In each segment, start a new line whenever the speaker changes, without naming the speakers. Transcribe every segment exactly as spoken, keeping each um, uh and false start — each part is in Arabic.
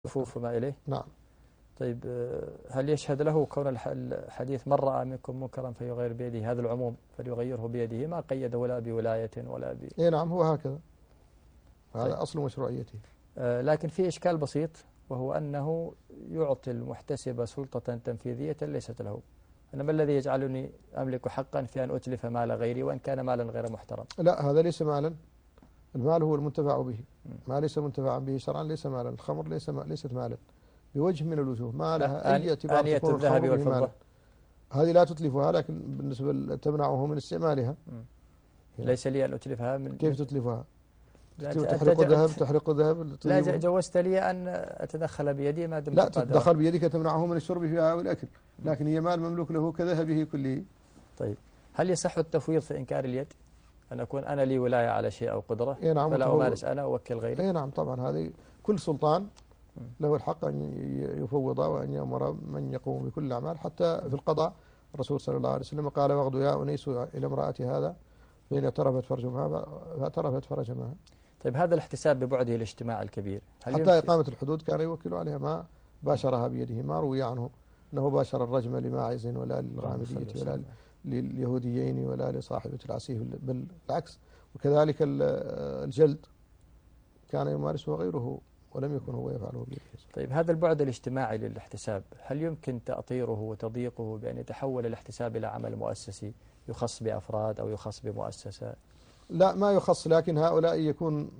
الصفوف وما إليه.
نعم.
طيب هل يشهد له كون الحديث من رأى منكم منكرا فيغير بيده، هذا العموم فليغيره بيده، ما قيده لا بولاية ولا ب
اي نعم، هو هكذا، هذا
طيب.
أصل مشروعيته.
آه لكن في إشكال بسيط، وهو أنه يعطي المحتسب سلطة تنفيذية ليست له. أنا ما الذي يجعلني أملك حقا في أن أتلف مال غيري وإن كان مالا غير محترم؟
لا، هذا ليس مالا، المال هو المنتفع به، ما ليس منتفعا به شرعا ليس مالا. الخمر ليس ما ليست مالا بوجه من الوجوه، ما لها أي اعتبار
آنية
تكون
الذهب
الخمر به مالا.
والفضة
هذه لا تتلفها، لكن بالنسبة تمنعه من استعمالها.
ليس لي أن أتلفها من
كيف تتلفها؟
تحرق
ذهب تحرق ذهب.
لا جوزت لي أن أتدخل بيدي ما دمت
لا تتدخل بيدك، تمنعه من الشرب فيها والأكل، لكن هي مال مملوك له كذهبه كله.
طيب هل يصح التفويض في إنكار اليد؟ أن أكون أنا لي ولاية على شيء أو قدرة
نعم،
فلا أمارس أنا أوكل غيري؟
اي نعم طبعا، هذه كل سلطان له الحق أن يفوض وأن يأمر من يقوم بكل الأعمال. حتى في القضاء الرسول صلى الله عليه وسلم قال: واغدوا يا أنيس إلى امرأة هذا فإن اعترفت فرجمها فاعترفت فرجمها.
طيب هذا الاحتساب ببعده الاجتماعي الكبير، هل
حتى إقامة الحدود كان يوكل عليها، ما باشرها بيده، ما روي عنه أنه باشر الرجم لماعز ولا للغامدية ولا لليهوديين ولا لصاحبة العسيف، بل بالعكس. وكذلك الجلد كان يمارسه غيره ولم يكن هو يفعله بيده.
طيب هذا البعد الاجتماعي للاحتساب، هل يمكن تأطيره وتضييقه بأن يتحول الاحتساب إلى عمل مؤسسي يخص بأفراد أو يخص بمؤسسة؟
لا، ما يخص، لكن هؤلاء يكون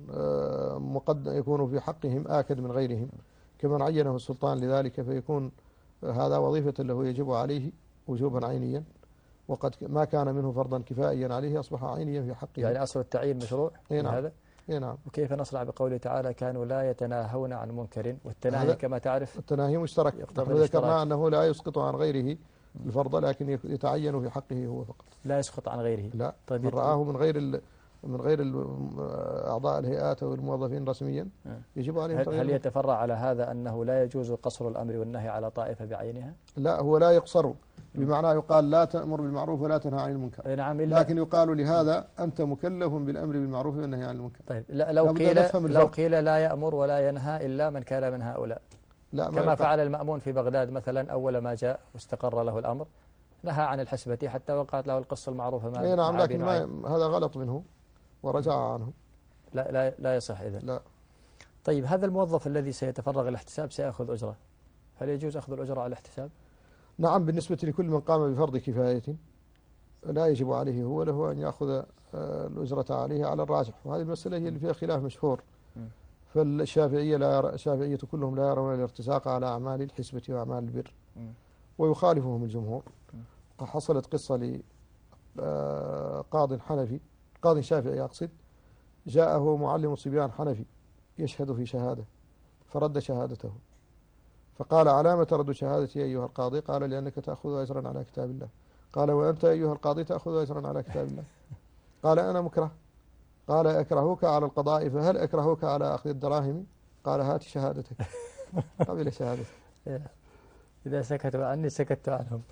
مقدم يكون في حقهم آكد من غيرهم كمن عينه السلطان لذلك، فيكون هذا وظيفة له يجب عليه وجوبا عينيا، وقد ما كان منه فرضا كفائيا عليه أصبح عينيا في حقه.
يعني أصل التعيين مشروع في
نعم.
هذا؟
نعم.
وكيف نصنع بقوله تعالى كانوا لا يتناهون عن منكر، والتناهي كما تعرف
التناهي مشترك، نحن ذكرنا أنه لا يسقط عن غيره الفرض، لكن يتعين في حقه هو فقط،
لا يسقط عن غيره.
لا.
طيب
من رآه من غير من غير أعضاء الهيئات أو الموظفين رسميا يجب عليهم
هل,
تغييره.
هل يتفرع على هذا أنه لا يجوز قصر الأمر والنهي على طائفة بعينها؟
لا، هو لا يقصر، بمعنى يقال لا تأمر بالمعروف ولا تنهى عن المنكر.
نعم،
لكن يقال لهذا أنت مكلف بالأمر بالمعروف والنهي عن المنكر.
طيب لا لو قيل لو قيل لا يأمر ولا ينهى إلا من كان من هؤلاء، لا كما فعل المأمون في بغداد مثلا أول ما جاء واستقر له الأمر، نهى عن الحسبة حتى وقعت له القصة المعروفة. ما
نعم، لكن ما هذا غلط منه ورجع عنه.
لا لا لا يصح إذن.
لا.
طيب هذا الموظف الذي سيتفرغ الاحتساب سيأخذ أجرة، هل يجوز أخذ الأجرة على الاحتساب؟
نعم، بالنسبة لكل من قام بفرض كفاية لا يجب عليه هو له أن يأخذ الأجرة عليه على الراجح، وهذه المسألة هي اللي فيها خلاف مشهور. فالشافعية لا يرى الشافعية كلهم لا يرون الارتزاق على أعمال الحسبة وأعمال البر، ويخالفهم الجمهور. حصلت قصة لقاض حنفي، قاض شافعي أقصد، جاءه معلم صبيان حنفي يشهد في شهادة فرد شهادته، فقال: علامة ترد شهادتي أيها القاضي؟ قال: لأنك تأخذ أجرا على كتاب الله. قال: وأنت أيها القاضي تأخذ أجرا على كتاب الله؟ قال: أنا مكره. قال: أكرهوك على القضاء فهل أكرهوك على أخذ الدراهم؟ قال: هات شهادتك. قبل شهادتك.
إذا سكتوا عني سكت عنهم.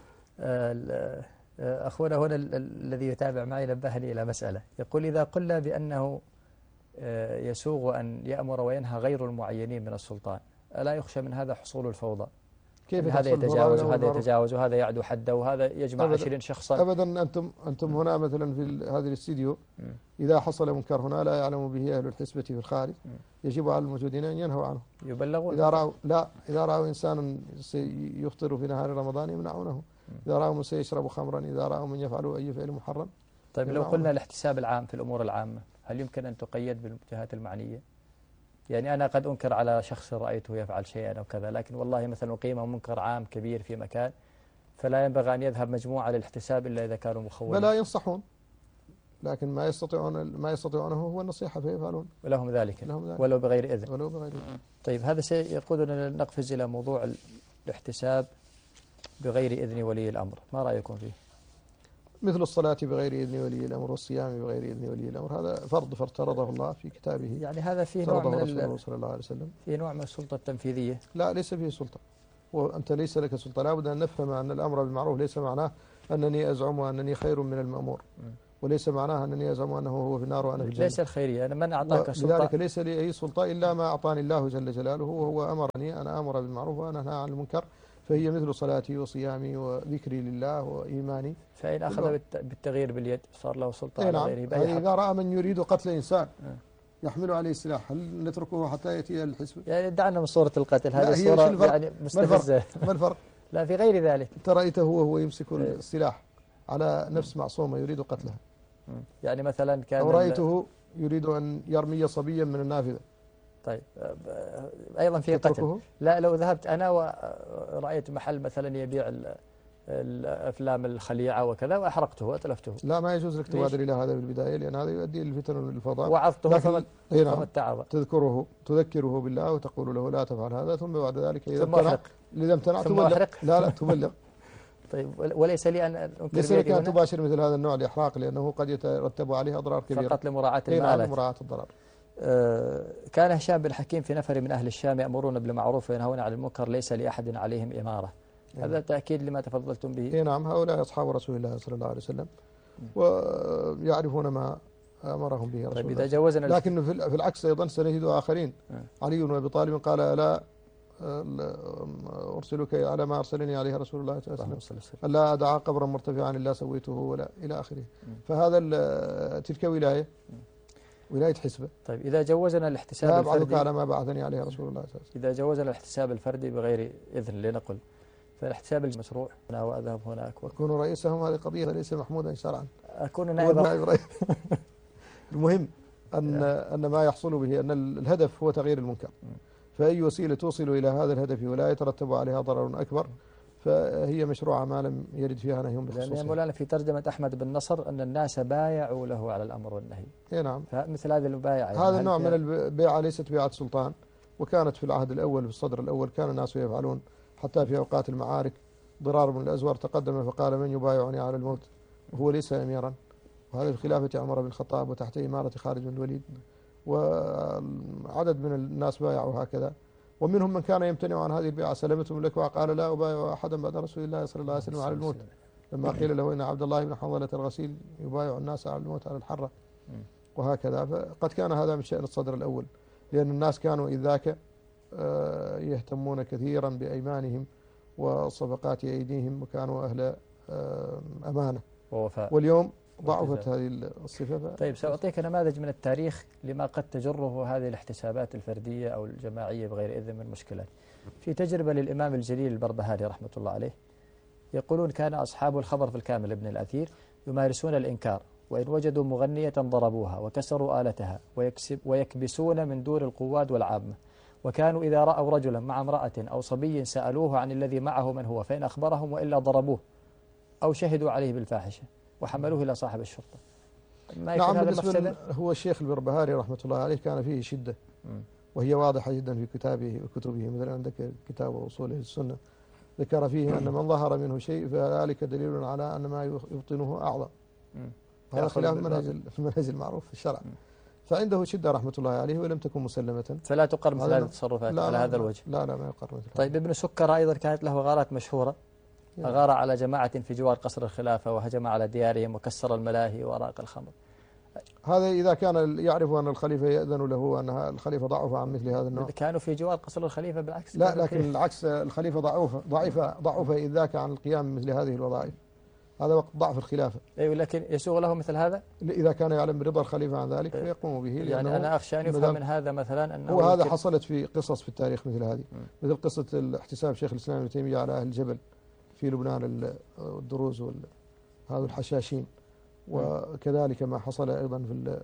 أخونا هنا الذي يتابع معي نبهني إلى مسألة، يقول: إذا قلنا بأنه يسوغ أن يأمر وينهى غير المعينين من السلطان، ألا يخشى من هذا حصول الفوضى؟ كيف هذا يتجاوز وهذا يتجاوز وهذا يعدو حده وهذا يجمع عشرين شخصا؟
أبدا. أنتم أنتم هنا مثلا في هذا الاستديو، إذا حصل منكر هنا لا يعلم به أهل الحسبة في الخارج، يجب على الموجودين أن ينهوا عنه.
يبلغون؟
إذا رأوا لا إذا رأوا إنسانا يفطر في نهار رمضان يمنعونه، إذا رأوا من سيشرب خمرا، إذا رأوا من يفعل أي فعل محرم.
طيب لو قلنا الاحتساب العام في الأمور العامة، هل يمكن أن تقيد بالجهات المعنية؟ يعني أنا قد أنكر على شخص رأيته يفعل شيئا أو كذا، لكن والله مثلا أقيم منكر عام كبير في مكان، فلا ينبغي أن يذهب مجموعة للاحتساب إلا إذا كانوا مخولين.
بلا ينصحون، لكن ما يستطيعون ما يستطيعونه هو النصيحة فيفعلون.
ولهم ذلك.
لهم ذلك
ولو بغير إذن.
ولو بغير إذن.
طيب هذا سيقودنا نقفز إلى موضوع الاحتساب بغير إذن ولي الأمر، ما رأيكم فيه؟
مثل الصلاة بغير إذن ولي الأمر والصيام بغير إذن ولي الأمر، هذا فرض فرضه الله في كتابه.
يعني هذا فيه نوع من
رسوله صلى الله عليه وسلم،
فيه نوع من السلطة التنفيذية.
لا، ليس فيه سلطة، وأنت ليس لك سلطة. لا بد أن نفهم أن الأمر بالمعروف ليس معناه أنني أزعم أنني خير من المأمور، وليس معناها أنني أزعم أنه هو في النار وأنا في الجنة.
ليس الخيرية، أنا من أعطاك سلطان؟
لذلك ليس لي أي سلطان إلا ما أعطاني الله جل جلاله، وهو أمرني أن آمر بالمعروف وأن أنهى عن المنكر، فهي مثل صلاتي وصيامي وذكري لله وإيماني.
فإن أخذ بالتغيير باليد صار له سلطان على
نعم.
غيره بأي حق؟
إذا رأى من يريد قتل إنسان
أه.
يحمل عليه السلاح، هل نتركه حتى يأتي الحسب؟
يعني دعنا من صورة القتل، هذه
هي
صورة يعني مستفزة.
ما الفرق؟
لا في غير ذلك.
أنت رأيته وهو يمسك السلاح على نفس معصومة يريد قتلها،
يعني مثلا كان
أو رأيته يريد أن يرمي صبيا من النافذة.
طيب أيضا في قتل. لا لو ذهبت أنا ورأيت محل مثلا يبيع الأفلام الخليعة وكذا وأحرقته وأتلفته،
لا ما يجوز لك تبادر إلى هذا بالبداية، لأن هذا يؤدي للفتن والفضاء.
وعظته فما التعظ،
تذكره تذكره بالله وتقول له لا تفعل هذا، ثم بعد ذلك
إذا امتنع
إذا امتنع تبلغ. لا لا تبلغ.
طيب وليس لي أن أنكر
ليس لك أن تباشر مثل هذا النوع الإحراق، لأنه قد يترتب عليه أضرار كبيرة
فقط لمراعاة المآلات.
مراعاة الضرر.
آه كان هشام بن حكيم في نفر من أهل الشام يأمرون بالمعروف وينهون عن المنكر ليس لأحد عليهم إمارة. هذا تأكيد لما تفضلتم به.
إيه نعم، هؤلاء أصحاب رسول الله صلى الله عليه وسلم ويعرفون ما أمرهم به رسول
طيب
الله.
إذا جوزنا
لكن في العكس أيضا سنجد آخرين. علي بن أبي طالب قال لا أرسلك على ما أرسلني عليه رسول الله صلى الله عليه وسلم، ألا أدعى قبرا مرتفعا إلا سويته ولا إلى آخره. فهذا تلك ولاية ولاية حسبة.
طيب إذا جوزنا الاحتساب
لا
الفردي،
أبعدك على ما بعثني عليه رسول الله صلى الله عليه وسلم.
إذا جوزنا الاحتساب الفردي بغير إذن لنقل، فالاحتساب المشروع هنا وأذهب هناك
أكون رئيسهم، هذه قضية ليس محمودا شرعا.
أكون نائب رئيس.
المهم أن أن ما يحصل به أن الهدف هو تغيير المنكر، فأي وسيلة توصل إلى هذا الهدف ولا يترتب عليها ضرر أكبر فهي مشروعة ما لم يرد فيها نهي بالخصوص.
لأن مولانا في ترجمة أحمد بن نصر أن الناس بايعوا له على الأمر والنهي.
إيه نعم.
فمثل هذه المبايعة
هذا النوع من البيعة ليست بيعة سلطان، وكانت في العهد الأول في الصدر الأول كان الناس يفعلون حتى في أوقات المعارك. ضرار بن الأزور تقدم فقال من يبايعني على الموت وهو ليس أميرا، وهذا في خلافة عمر بن الخطاب وتحت إمارة خالد بن الوليد، وعدد من الناس بايعوا هكذا. ومنهم من كان يمتنع عن هذه البيعة، سلمتهم الأكوع قال لا أبايع أحدا بعد رسول الله صلى الله عليه وسلم على الموت، لما قيل له إن عبد الله بن حنظلة الغسيل يبايع الناس على الموت على الحرة. وهكذا فقد كان هذا من شأن الصدر الأول، لأن الناس كانوا إذ ذاك يهتمون كثيرا بأيمانهم وصفقات أيديهم، وكانوا أهل أمانة ووفاء. واليوم ضعفت هذه الصفة.
طيب سأعطيك نماذج من التاريخ لما قد تجره هذه الاحتسابات الفردية أو الجماعية بغير إذن من مشكلات. في تجربة للإمام الجليل البربهاري رحمة الله عليه، يقولون كان أصحاب الخبر في الكامل ابن الأثير يمارسون الإنكار، وإن وجدوا مغنية ضربوها وكسروا آلتها ويكسب ويكبسون من دور القواد والعامة. وكانوا إذا رأوا رجلا مع امرأة أو صبي سألوه عن الذي معه من هو، فإن أخبرهم وإلا ضربوه أو شهدوا عليه بالفاحشة وحملوه إلى صاحب الشرطة.
ما نعم هذا بالنسبة هو الشيخ البربهاري رحمة الله عليه كان فيه شدة، وهي واضحة جدا في كتابه وكتبه. مثلا عندك كتاب أصول السنة ذكر فيه أن من ظهر منه شيء فذلك دليل على أن ما يبطنه أعظم. هذا خلاف منهج المنهج المعروف في الشرع. فعنده شدة رحمة الله عليه ولم تكن مسلمة.
فلا تقر مثل هذه التصرفات على هذا الوجه.
لا لا ما يقر مثل.
طيب ابن سكر أيضا كانت له غارات مشهورة، أغار على جماعة في جوار قصر الخلافة وهجم على ديارهم وكسر الملاهي وراق الخمر.
هذا إذا كان يعرف أن الخليفة يأذن له وأن الخليفة ضعف عن مثل هذا النوع.
كانوا في جوار قصر الخليفة بالعكس.
لا لكن العكس، الخليفة ضعف ضعف ضعف إذ ذاك عن القيام بمثل هذه الوظائف. هذا وقت ضعف الخلافة.
أيوة لكن يسوغ له مثل هذا؟
إذا كان يعلم برضا الخليفة عن ذلك فيقوم به.
يعني أنا أخشى أن يفهم من هذا مثلا أنه
هو هذا حصلت في قصص في التاريخ مثل هذه، مثل قصة الاحتساب شيخ الإسلام ابن تيمية على أهل الجبل في لبنان، الدروز وهذا الحشاشين، وكذلك ما حصل أيضا في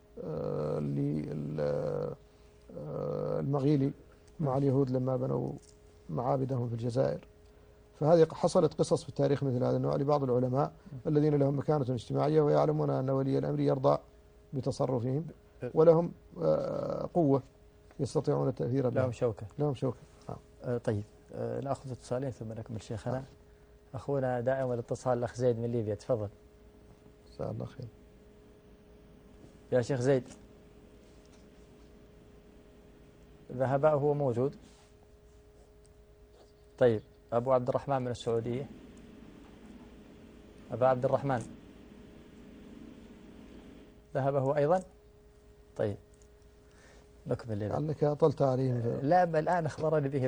المغيلي مع اليهود لما بنوا معابدهم في الجزائر. فهذه حصلت قصص في التاريخ مثل هذا النوع لبعض العلماء الذين لهم مكانة اجتماعية ويعلمون أن ولي الأمر يرضى بتصرفهم ولهم قوة يستطيعون التأثير بها.
لهم شوكة.
لهم شوكة.
آه. طيب آه نأخذ اتصالين ثم نكمل شيخنا. آه. أخونا دائما الاتصال الأخ زيد من ليبيا، تفضل.
جزاه الله خير.
يا شيخ زيد. ذهب هو موجود؟ طيب أبو عبد الرحمن من السعودية. أبا عبد الرحمن. ذهب هو أيضا. طيب نكمل إذا.
لعلك أطلت عليهم.
لا الآن أخبرني به